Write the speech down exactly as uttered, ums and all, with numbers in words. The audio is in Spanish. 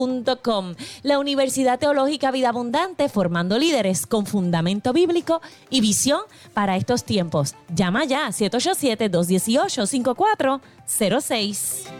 punto com. La Universidad Teológica Vida Abundante, formando líderes con fundamento bíblico y visión para estos tiempos. Llama ya siete ocho siete, dos uno ocho, cinco cuatro cero seis.